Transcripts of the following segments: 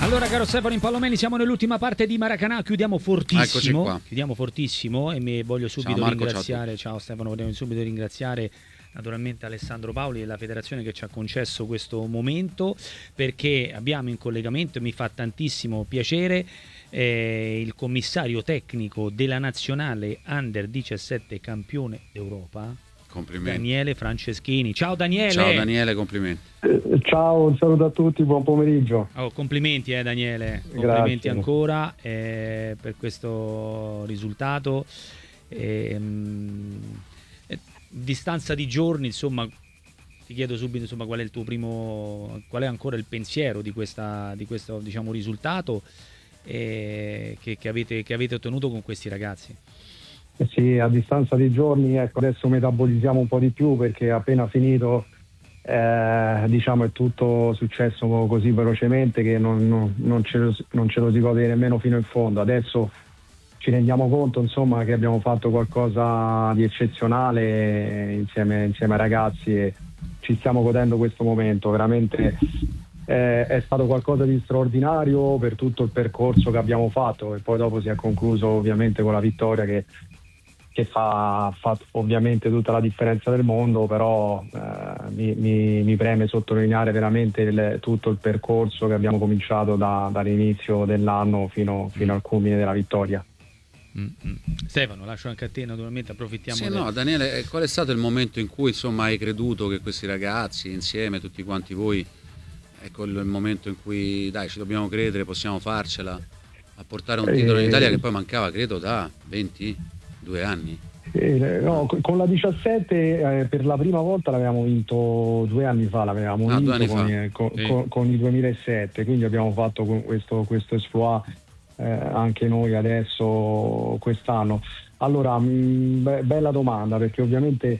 Allora, caro Stefano Impallomeni, siamo nell'ultima parte di Maracanã, chiudiamo fortissimo e mi voglio subito ringraziare, ciao Stefano, vogliamo subito ringraziare naturalmente Alessandro Paoli e la federazione che ci ha concesso questo momento, perché abbiamo in collegamento, e mi fa tantissimo piacere, il commissario tecnico della nazionale Under 17 campione d'Europa, complimenti. Daniele Franceschini. Ciao Daniele. Ciao Daniele, complimenti. Ciao, un saluto a tutti, buon pomeriggio. Complimenti Daniele, Grazie. complimenti ancora per questo risultato. Distanza di giorni, insomma, ti chiedo subito, insomma, qual è il tuo qual è ancora il pensiero di questo, diciamo, risultato che avete ottenuto con questi ragazzi? Sì, a distanza di giorni, ecco, adesso metabolizziamo un po' di più perché appena finito, diciamo, è tutto successo così velocemente che non ce lo si gode nemmeno fino in fondo. Adesso ci rendiamo conto, insomma, che abbiamo fatto qualcosa di eccezionale insieme ai ragazzi e ci stiamo godendo questo momento. Veramente è stato qualcosa di straordinario per tutto il percorso che abbiamo fatto, e poi dopo si è concluso ovviamente con la vittoria che fa ovviamente tutta la differenza del mondo, però mi preme sottolineare veramente tutto il percorso che abbiamo cominciato dall'inizio dell'anno fino al culmine della vittoria. Stefano, lascio anche a te, naturalmente approfittiamo. Sì, no, Daniele, qual è stato il momento in cui, insomma, hai creduto che questi ragazzi insieme, tutti quanti voi, ecco il momento in cui dai, ci dobbiamo credere, possiamo farcela a portare un titolo in Italia che poi mancava, credo, da 22 anni? No, con la 17 per la prima volta l'avevamo vinto 2 anni fa, con il 2007, quindi abbiamo fatto questo exploit anche noi adesso quest'anno. Allora, bella domanda, perché ovviamente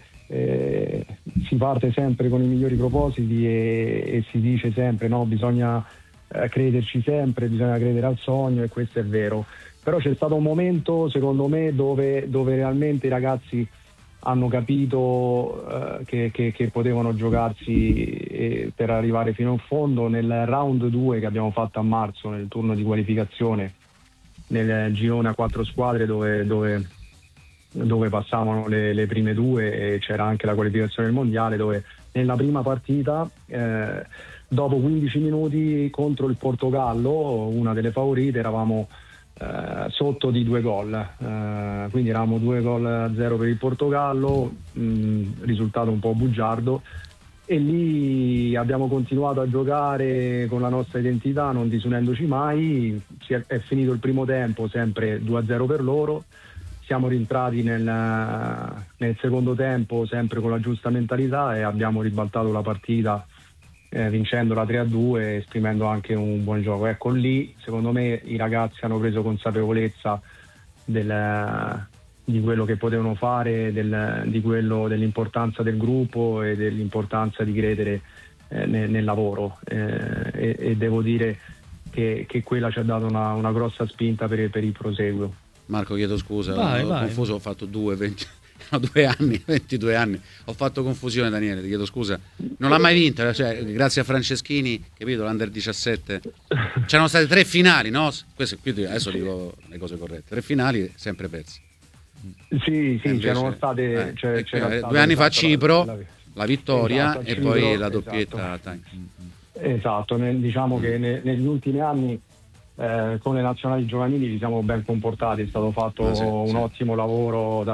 si parte sempre con i migliori propositi e si dice sempre, no, bisogna crederci sempre, bisogna credere al sogno, e questo è vero. Però c'è stato un momento, secondo me, dove realmente i ragazzi hanno capito che potevano giocarsi per arrivare fino in fondo. Nel round 2 che abbiamo fatto a marzo, nel turno di qualificazione, nel girone a 4 squadre dove passavano le prime 2, e c'era anche la qualificazione del mondiale, dove nella prima partita, dopo 15 minuti contro il Portogallo, una delle favorite, eravamo sotto di 2 gol, quindi eravamo 2-0 per il Portogallo, risultato un po' bugiardo, e lì abbiamo continuato a giocare con la nostra identità, non disunendoci mai. È finito il primo tempo sempre 2-0 per loro, siamo rientrati nel secondo tempo sempre con la giusta mentalità e abbiamo ribaltato la partita, vincendola 3-2, esprimendo anche un buon gioco. Ecco, lì secondo me i ragazzi hanno preso consapevolezza di quello che potevano fare, dell'importanza del gruppo e dell'importanza di credere nel lavoro, e devo dire che quella ci ha dato una grossa spinta per il proseguo. Marco, chiedo scusa, vai. confuso, ho fatto 22 anni, ho fatto confusione. Daniele, ti chiedo scusa, non l'ha mai vinta, cioè, grazie a Franceschini, capito, l'Under 17 c'erano state 3 finali, no? Qui adesso dico le cose corrette, 3 finali sempre perse. Sì, c'erano state 2 anni fa Cipro, la vittoria, esatto, e Cipro, poi la doppietta. Esatto, diciamo che negli ultimi anni con le nazionali giovanili ci siamo ben comportati, è stato fatto un ottimo lavoro